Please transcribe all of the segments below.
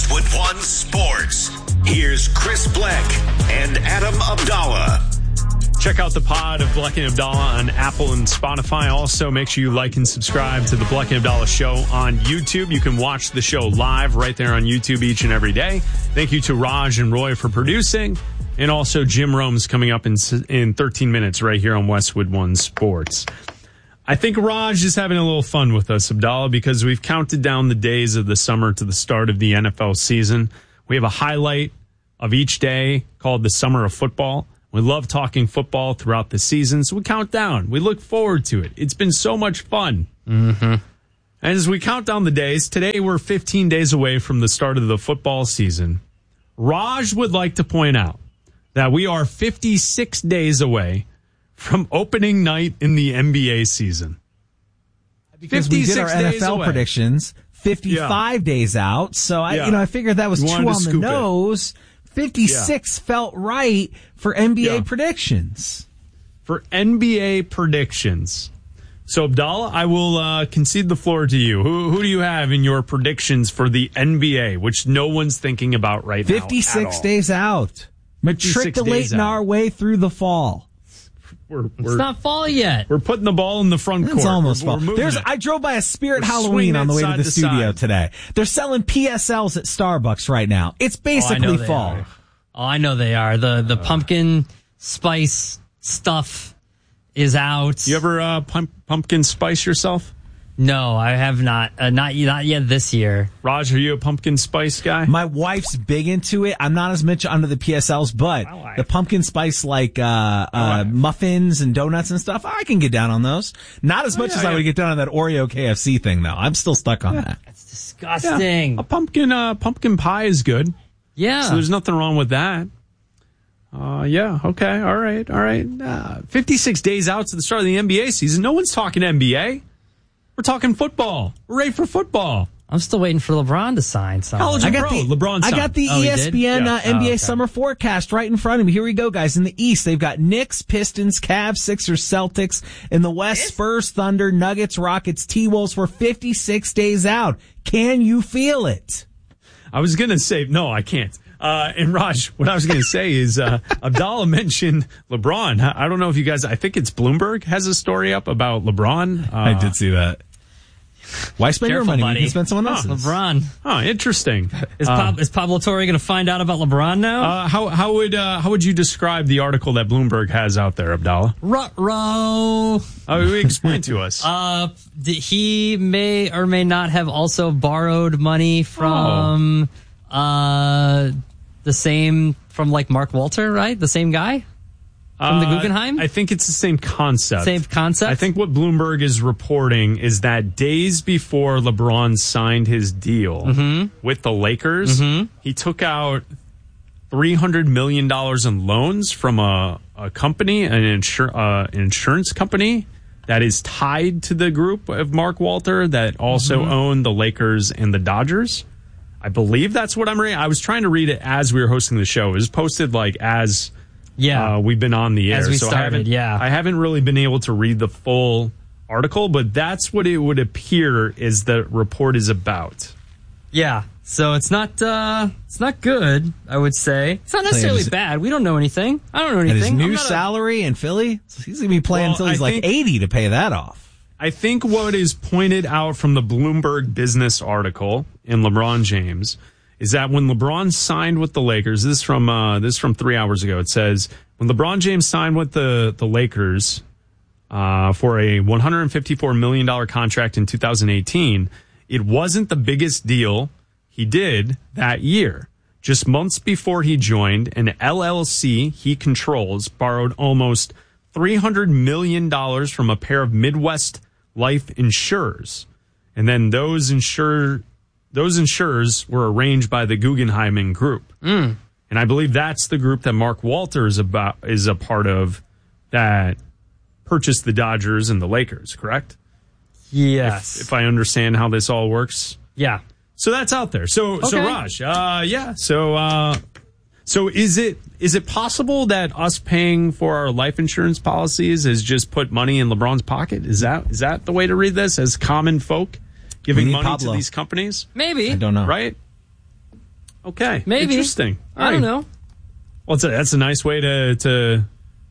Westwood One Sports. Here's Chris Bleck and Adam Abdallah. Check out the pod of Bleck and Abdallah on Apple and Spotify. Also, make sure you like and subscribe to the Bleck and Abdallah show on YouTube. You can watch the show live right there on YouTube each and every day. Thank you to Raj and Roy for producing. And also, Jim Rome's coming up in 13 minutes right here on Westwood One Sports. I think Raj is having a little fun with us, Abdallah, because we've counted down the days of the summer to the start of the NFL season. We have a highlight of each day called the Summer of Football. We love talking football throughout the season, so we count down. We look forward to it. It's been so much fun. Mm-hmm. And as we count down the days, today we're 15 days away from the start of the football season. Raj would like to point out that we are 56 days away from opening night in the NBA season. Because we did our NFL predictions 55 days out, so I figured that was too on the nose. 56 felt right for NBA predictions. For NBA predictions. So, Abdallah, I will concede the floor to you. Who do you have in your predictions for the NBA, which no one's thinking about right now? 56 days out. Matriculating our way through the fall. It's not fall yet. We're putting the ball in the front court. It's almost fall. I drove by a Spirit Halloween on the way to the studio today. They're selling PSLs at Starbucks right now. It's basically fall. I know they are. The pumpkin spice stuff is out. You ever pumpkin spice yourself? No, I have not. Not yet this year. Raj, are you a pumpkin spice guy? My wife's big into it. I'm not as much under the PSLs, but the pumpkin spice muffins and donuts and stuff, I can get down on those. Not as much as I would get down on that Oreo KFC thing, though. I'm still stuck on that. That's disgusting. Yeah. A pumpkin pie is good. Yeah. So there's nothing wrong with that. Okay. All right. 56 days out to the start of the NBA season. No one's talking NBA. We're talking football. We're ready for football. I'm still waiting for LeBron to sign something. LeBron signed. I got the ESPN NBA summer forecast right in front of me. Here we go, guys. In the East, they've got Knicks, Pistons, Cavs, Sixers, Celtics. In the West, Spurs, Thunder, Nuggets, Rockets, T-Wolves. We're 56 days out. Can you feel it? I was going to say, no, I can't. And Raj, what I was going to say is, Abdallah mentioned LeBron. I don't know if you guys, I think it's Bloomberg has a story up about LeBron. I did see that. Why spend your money when you can spend someone else's? LeBron. Oh, interesting. Is Pablo Torre going to find out about LeBron now? How would you describe the article that Bloomberg has out there, Abdallah? Ruh-roh. Explain to us. He may or may not have also borrowed money from the same, from like Mark Walter, right? The same guy? From the Guggenheim? I think it's the same concept. Same concept? I think what Bloomberg is reporting is that days before LeBron signed his deal with the Lakers, he took out $300 million in loans from a company, an insurance company that is tied to the group of Mark Walter that also owned the Lakers and the Dodgers. I believe that's what I'm reading. I was trying to read it as we were hosting the show. It was posted like as... we've been on the air. As we started, I haven't really been able to read the full article, but that's what it would appear is the report is about. Yeah. So it's not good, I would say. It's not necessarily bad. We don't know anything. I don't know anything. And his new salary in Philly? So he's going to be playing until he's like 80 to pay that off. I think what is pointed out from the Bloomberg business article in LeBron James is that when LeBron signed with the Lakers, this is from 3 hours ago, it says, when LeBron James signed with the Lakers for a $154 million contract in 2018, it wasn't the biggest deal he did that year. Just months before he joined, an LLC he controls borrowed almost $300 million from a pair of Midwest life insurers. And then those insurers were arranged by the Guggenheim Group. And I believe that's the group that Mark Walter is a part of that purchased the Dodgers and the Lakers, correct? Yes. If I understand how this all works. Yeah. So that's out there. So Raj, So is it possible that us paying for our life insurance policies is just put money in LeBron's pocket? Is that the way to read this as common folk giving money to these companies? Maybe. I don't know. Right? Okay. Maybe. Interesting. I don't know. Well, that's a nice way to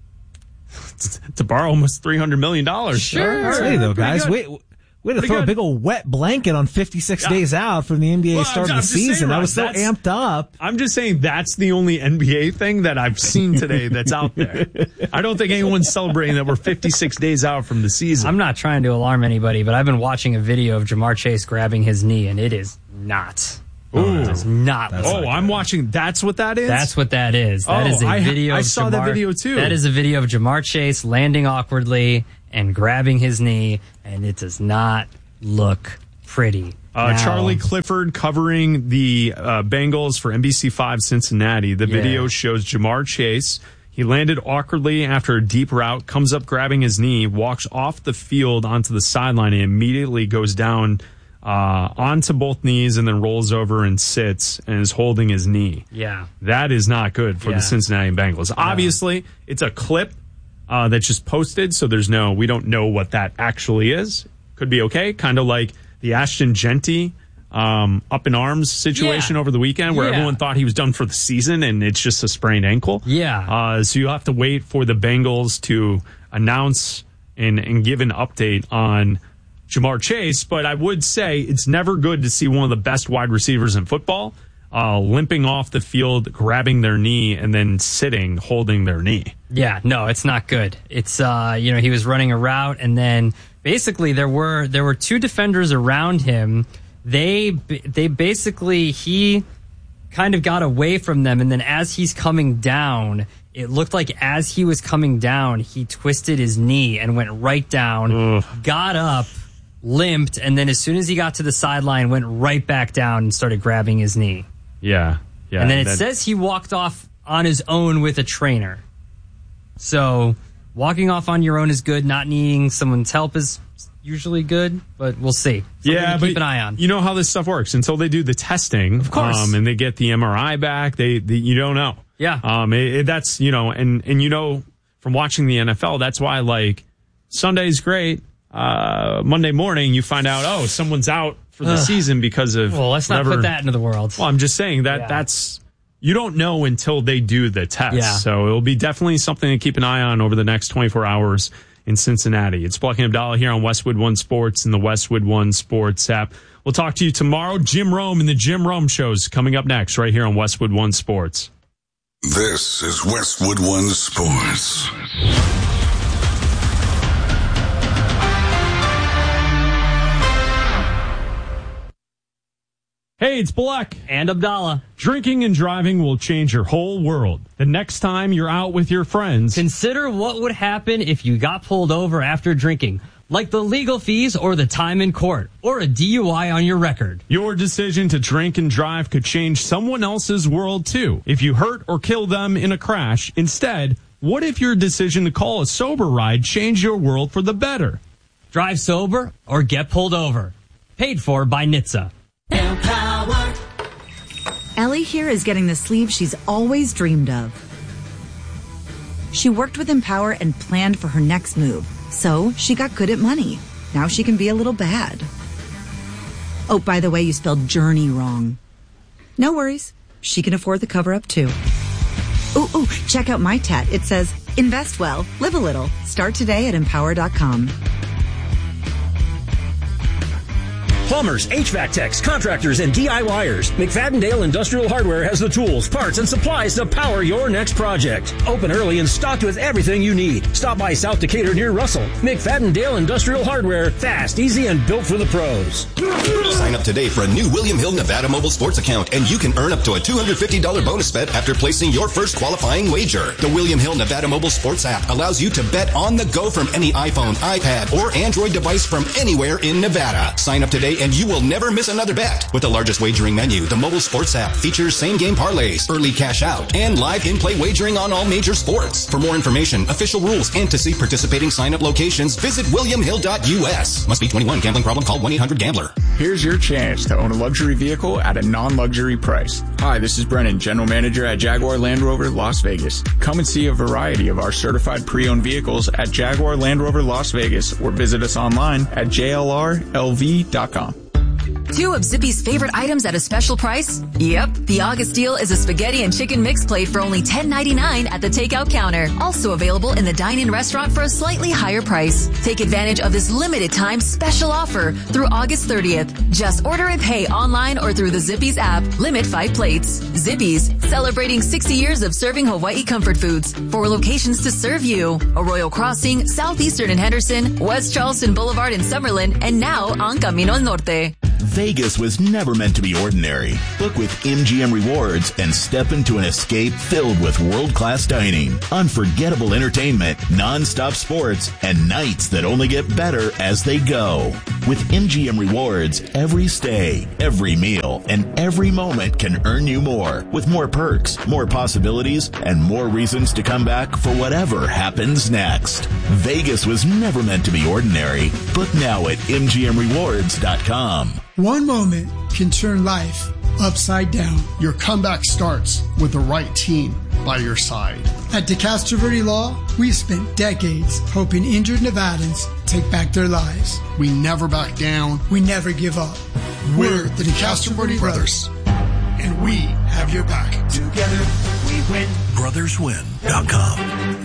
borrow almost $300 million. Sure. I'll say, though, guys, way to throw a big old wet blanket on 56 days out from the NBA start of the season. I was so amped up. I'm just saying that's the only NBA thing that I've seen today that's out there. I don't think anyone's celebrating that we're 56 days out from the season. I'm not trying to alarm anybody, but I've been watching a video of Jamar Chase grabbing his knee, and it is not. Ooh. It's not. I'm watching. That's what that is? That's what that is. That is a video. I saw that video too. That is a video of Jamar Chase landing awkwardly and grabbing his knee, and it does not look pretty. Charlie Clifford covering the Bengals for NBC5 Cincinnati. The video shows Jamar Chase. He landed awkwardly after a deep route, comes up grabbing his knee, walks off the field onto the sideline, and immediately goes down onto both knees and then rolls over and sits and is holding his knee. Yeah. That is not good for the Cincinnati Bengals. Obviously, it's a clip that's just posted, so we don't know what that actually is. Could be okay, kind of like the Ashton Genty up in arms situation over the weekend where everyone thought he was done for the season and it's just a sprained ankle. Yeah. So you'll have to wait for the Bengals to announce and give an update on Jamar Chase, but I would say it's never good to see one of the best wide receivers in football limping off the field, grabbing their knee, and then sitting, holding their knee. Yeah, no, it's not good. It's, he was running a route, and then basically there were two defenders around him. They basically, he kind of got away from them, and then as he's coming down, it looked like as he was coming down, he twisted his knee and went right down, got up, limped, and then as soon as he got to the sideline, went right back down and started grabbing his knee. Yeah. And then it says he walked off on his own with a trainer. So walking off on your own is good. Not needing someone's help is usually good, but we'll see. Something to keep an eye on. You know how this stuff works. Until they do the testing, of course, and they get the MRI back, you don't know. Yeah. That's, and from watching the NFL, that's why, like, Sunday's great. Monday morning, you find out, someone's out for the season because of. Well, let's not put that into the world. Well, I'm just saying that's. You don't know until they do the test. Yeah. So it'll be definitely something to keep an eye on over the next 24 hours in Cincinnati. It's Bleck and Abdallah here on Westwood One Sports and the Westwood One Sports app. We'll talk to you tomorrow. Jim Rome and the Jim Rome Show's coming up next right here on Westwood One Sports. This is Westwood One Sports. Hey, it's Bleck and Abdallah. Drinking and driving will change your whole world. The next time you're out with your friends, consider what would happen if you got pulled over after drinking, like the legal fees or the time in court, or a DUI on your record. Your decision to drink and drive could change someone else's world too. If you hurt or kill them in a crash, instead, what if your decision to call a sober ride changed your world for the better? Drive sober or get pulled over. Paid for by NHTSA. Empower. Ellie here is getting the sleeve she's always dreamed of. She worked with Empower and planned for her next move, so she got good at money. Now she can be a little bad. Oh, by the way, you spelled journey wrong. No worries. She can afford the cover-up, too. Ooh, check out my tat. It says, invest well, live a little. Start today at Empower.com. Plumbers, HVAC techs, contractors, and DIYers. McFadden-Dale Industrial Hardware has the tools, parts, and supplies to power your next project. Open early and stocked with everything you need. Stop by South Decatur near Russell. McFadden-Dale Industrial Hardware. Fast, easy, and built for the pros. Sign up today for a new William Hill Nevada mobile sports account, and you can earn up to a $250 bonus bet after placing your first qualifying wager. The William Hill Nevada mobile sports app allows you to bet on the go from any iPhone, iPad, or Android device from anywhere in Nevada. Sign up today and you will never miss another bet. With the largest wagering menu, the mobile sports app features same-game parlays, early cash out, and live in-play wagering on all major sports. For more information, official rules, and to see participating sign-up locations, visit williamhill.us. Must be 21. Gambling problem? Call 1-800-GAMBLER. Here's your chance to own a luxury vehicle at a non-luxury price. Hi, this is Brennan, General Manager at Jaguar Land Rover Las Vegas. Come and see a variety of our certified pre-owned vehicles at Jaguar Land Rover Las Vegas, or visit us online at jlrlv.com. 2 of Zippy's favorite items at a special price? Yep, the August deal is a spaghetti and chicken mix plate for only $10.99 at the takeout counter. Also available in the dine-in restaurant for a slightly higher price. Take advantage of this limited time special offer through August 30th. Just order and pay online or through the Zippy's app. Limit 5 plates. Zippy's, celebrating 60 years of serving Hawaii comfort foods. 4 locations to serve you. Arroyo Crossing, Southeastern in Henderson, West Charleston Boulevard in Summerlin, and now on Camino al Norte. Vegas was never meant to be ordinary. Book with MGM Rewards and step into an escape filled with world-class dining, unforgettable entertainment, non-stop sports, and nights that only get better as they go. With MGM Rewards, every stay, every meal, and every moment can earn you more, with more perks, more possibilities, and more reasons to come back for whatever happens next. Vegas was never meant to be ordinary. Book now at MGMRewards.com. One moment can turn life upside down. Your comeback starts with the right team by your side. At DeCastro Verde Law, we've spent decades helping injured Nevadans take back their lives. We never back down. We never give up. We're the DeCastro Verde Brothers, and we have your back. Together we win. BrothersWin.com.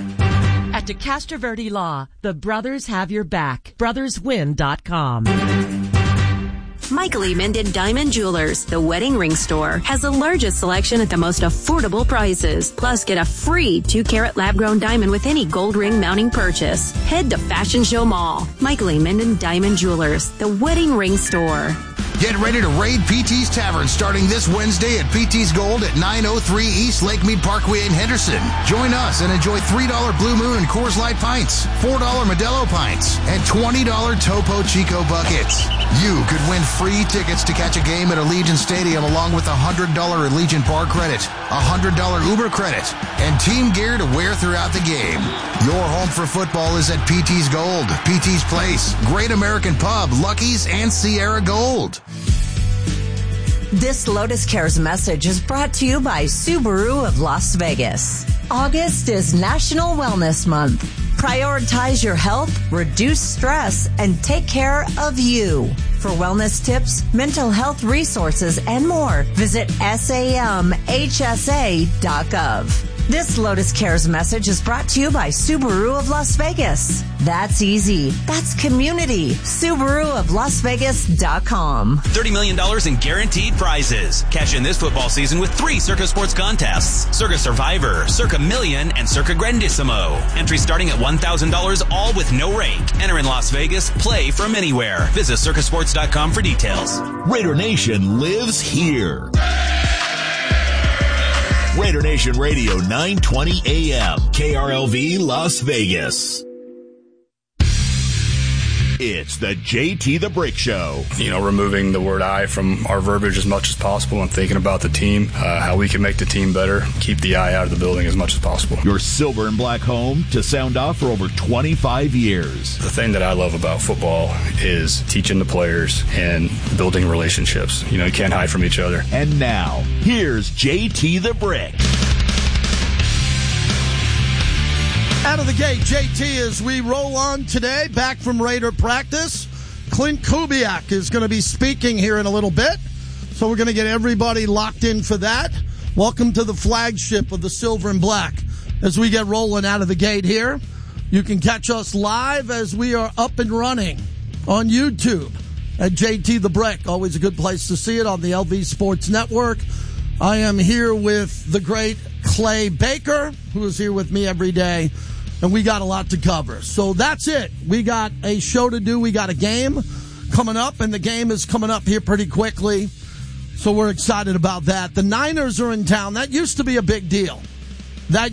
At DeCastro Verde Law, the brothers have your back. BrothersWin.com. Michael E. Minden Diamond Jewelers, the wedding ring store, has the largest selection at the most affordable prices. Plus, get a free 2-carat lab-grown diamond with any gold ring mounting purchase. Head to Fashion Show Mall. Michael E. Minden Diamond Jewelers, the wedding ring store. Get ready to raid PT's Tavern starting this Wednesday at PT's Gold at 903 East Lake Mead Parkway in Henderson. Join us and enjoy $3 Blue Moon and Coors Light pints, $4 Modelo pints, and $20 Topo Chico buckets. You could win free tickets to catch a game at Allegiant Stadium along with a $100 Allegiant Bar credit, a $100 Uber credit, and team gear to wear throughout the game. Your home for football is at PT's Gold, PT's Place, Great American Pub, Lucky's, and Sierra Gold. This Lotus Cares message is brought to you by Subaru of Las Vegas. August is National Wellness Month. Prioritize your health, reduce stress, and take care of you. For wellness tips, mental health resources, and more, visit samhsa.gov. This Lotus Cares message is brought to you by Subaru of Las Vegas. That's easy. That's community. SubaruofLasVegas.com. $30 million in guaranteed prizes. Cash in this football season with 3 Circa Sports contests. Circa Survivor, Circa Million, and Circa Grandissimo. Entry starting at $1,000, all with no rake. Enter in Las Vegas. Play from anywhere. Visit circasports.com for details. Raider Nation lives here. Raider Nation Radio, 920 AM, KRLV, Las Vegas. It's the JT the Brick Show. You know, removing the word I from our verbiage as much as possible and thinking about the team, how we can make the team better, keep the I out of the building as much as possible. Your silver and black home to sound off for over 25 years. The thing that I love about football is teaching the players and building relationships. You know, you can't hide from each other. And now, here's JT the Brick. Out of the gate, JT, as we roll on today, back from Raider practice. Clint Kubiak is going to be speaking here in a little bit, so we're going to get everybody locked in for that. Welcome to the flagship of the Silver and Black. As we get rolling out of the gate here, you can catch us live as we are up and running on YouTube at JT the Brick. Always a good place to see it on the LV Sports Network. I am here with the great Clay Baker, who is here with me every day, and we got a lot to cover. So that's it. We got a show to do. We got a game coming up, and the game is coming up here pretty quickly, so we're excited about that. The Niners are in town. That used to be a big deal. It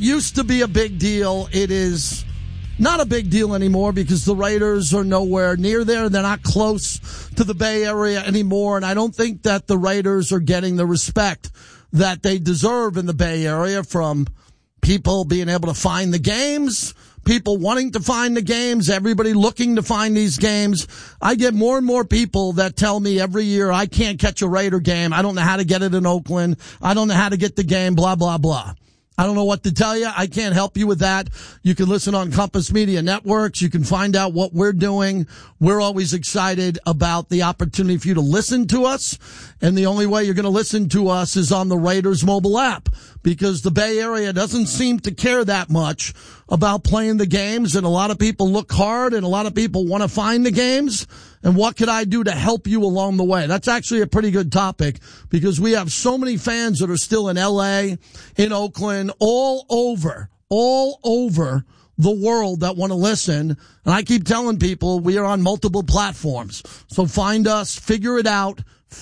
is not a big deal anymore because the Raiders are nowhere near there. They're not close to the Bay Area anymore, and I don't think that the Raiders are getting the respect that they deserve in the Bay Area from people being able to find the games, people wanting to find the games, everybody looking to find these games. I get more and more people that tell me every year, I can't catch a Raider game. I don't know how to get it in Oakland. I don't know how to get the game, blah, blah, blah. I don't know what to tell you. I can't help you with that. You can listen on Compass Media Networks. You can find out what we're doing. We're always excited about the opportunity for you to listen to us. And the only way you're going to listen to us is on the Raiders mobile app, because the Bay Area doesn't seem to care that much about playing the games. And a lot of people look hard and a lot of people want to find the games. And what could I do to help you along the way? That's actually a pretty good topic, because we have so many fans that are still in LA, in Oakland, all over the world that want to listen. And I keep telling people we are on multiple platforms. So find us, figure it out.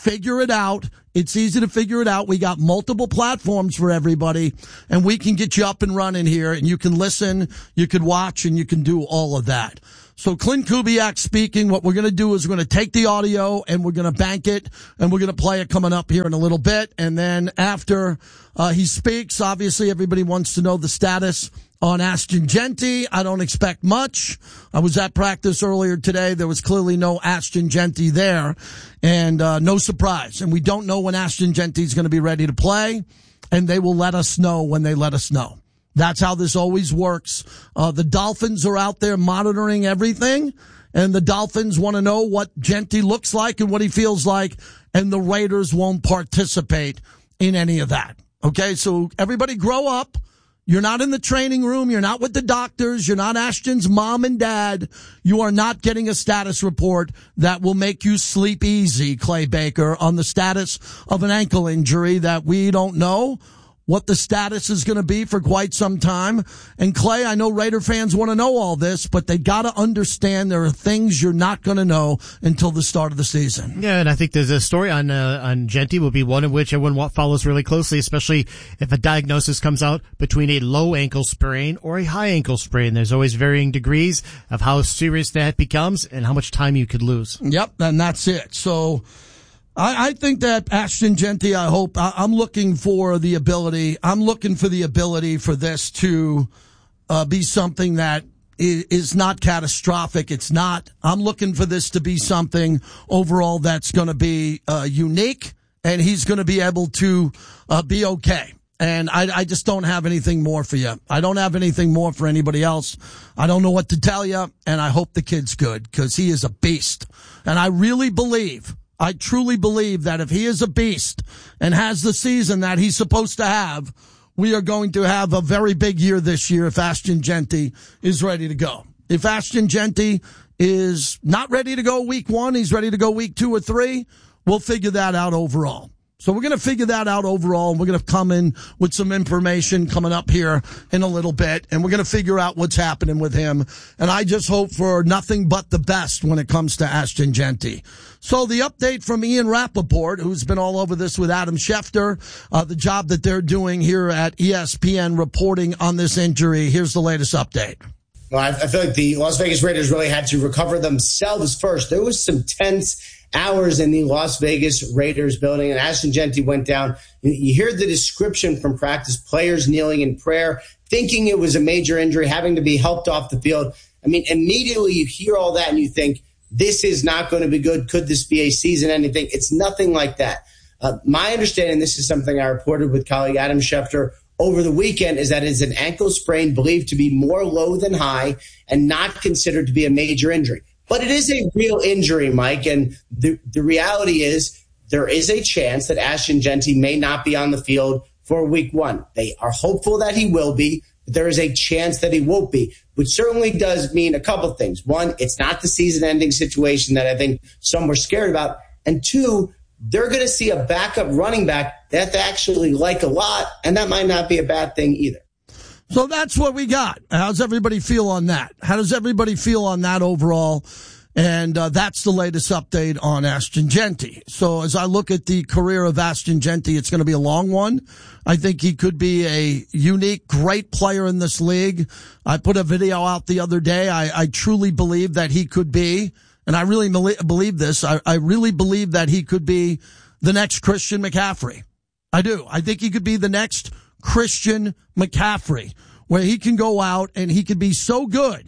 It's easy to figure it out. We got multiple platforms for everybody, and we can get you up and running here, and you can listen, you can watch, and you can do all of that. So Clint Kubiak speaking. What we're going to do is we're going to take the audio and we're going to bank it, and we're going to play it coming up here in a little bit. And then after he speaks, obviously everybody wants to know the status on Ashton Jeanty. I don't expect much. I was at practice earlier today. There was clearly no Ashton Jeanty there, and no surprise. And we don't know when Ashton Jeanty is going to be ready to play, and they will let us know when they let us know. That's how this always works. The Dolphins are out there monitoring everything, and the Dolphins want to know what Jeanty looks like and what he feels like, and the Raiders won't participate in any of that. Okay, so everybody grow up. You're not in the training room. You're not with the doctors. You're not Ashton's mom and dad. You are not getting a status report that will make you sleep easy, Clay Baker, on the status of an ankle injury that we don't know what the status is going to be for quite some time. And Clay, I know Raider fans want to know all this, but they got to understand there are things you're not going to know until the start of the season. Yeah, and I think there's a story on Jeanty will be one in which everyone follows really closely, especially if a diagnosis comes out between a low ankle sprain or a high ankle sprain. There's always varying degrees of how serious that becomes and how much time you could lose. Yep, and that's it. So I think that Ashton Jeanty, I'm looking for the ability for this to be something that is not catastrophic. I'm looking for this to be something overall that's going to be unique, and he's going to be able to be okay. And I just don't have anything more for you. I don't have anything more for anybody else. I don't know what to tell you, and I hope the kid's good, because he is a beast. And I truly believe that if he is a beast and has the season that he's supposed to have, we are going to have a very big year this year if Ashton Jeanty is ready to go. If Ashton Jeanty is not ready to go week 1, he's ready to go week 2 or 3, we'll figure that out overall. So we're going to figure that out overall, and we're going to come in with some information coming up here in a little bit, and we're going to figure out what's happening with him. And I just hope for nothing but the best when it comes to Ashton Jeanty. So the update from Ian Rappaport, who's been all over this with Adam Schefter, the job that they're doing here at ESPN reporting on this injury. Here's the latest update. Well, I feel like the Las Vegas Raiders really had to recover themselves first. There was some tense hours in the Las Vegas Raiders building, and Ashton Jeanty went down. You hear the description from practice, players kneeling in prayer, thinking it was a major injury, having to be helped off the field. I mean, immediately you hear all that and you think, this is not going to be good. Could this be a season-ending thing? It's nothing like that. My understanding, this is something I reported with colleague Adam Schefter over the weekend, is that it's an ankle sprain believed to be more low than high and not considered to be a major injury. But it is a real injury, Mike, and the reality is there is a chance that Ashton Jeanty may not be on the field for week 1. They are hopeful that he will be, but there is a chance that he won't be, which certainly does mean a couple things. One, it's not the season-ending situation that I think some were scared about. And 2, they're going to see a backup running back that they actually like a lot, and that might not be a bad thing either. So that's what we got. How's everybody feel on that? How does everybody feel on that overall? And that's the latest update on Ashton Jeanty. So as I look at the career of Ashton Jeanty, it's going to be a long one. I think he could be a unique, great player in this league. I put a video out the other day. I truly believe that he could be, and I really believe this, I really believe that he could be the next Christian McCaffrey. I do. I think he could be the next Christian McCaffrey, where he can go out and he could be so good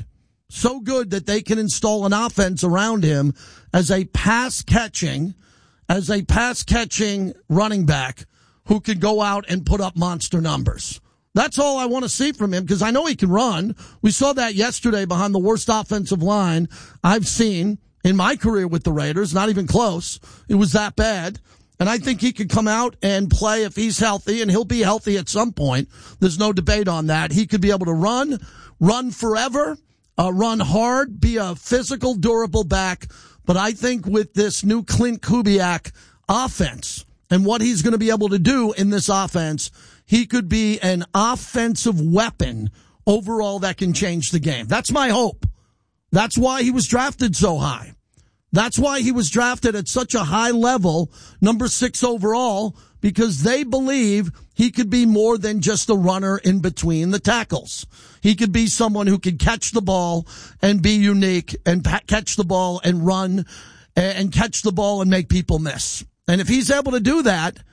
that they can install an offense around him as a pass catching running back who can go out and put up monster numbers. That's all I want to see from him because I know he can run. We saw that yesterday behind the worst offensive line I've seen in my career with the Raiders. Not even close. It was that bad. And I think he could come out and play if he's healthy, and he'll be healthy at some point. There's no debate on that. He could be able to run forever, run hard, be a physical, durable back. But I think with this new Clint Kubiak offense and what he's going to be able to do in this offense, he could be an offensive weapon overall that can change the game. That's my hope. That's why he was drafted so high. That's why he was drafted at such a high level, number 6 overall, because they believe he could be more than just a runner in between the tackles. He could be someone who could catch the ball and be unique and catch the ball and run and catch the ball and make people miss. And if he's able to do that,